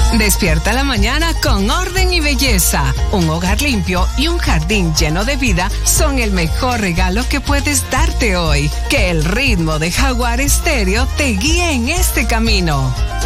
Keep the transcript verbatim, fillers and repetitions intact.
Despierta la mañana con orden y belleza. Un hogar limpio y un jardín lleno de vida son el mejor regalo que puedes darte hoy. Que el ritmo de Jaguar Estéreo te guíe en este camino.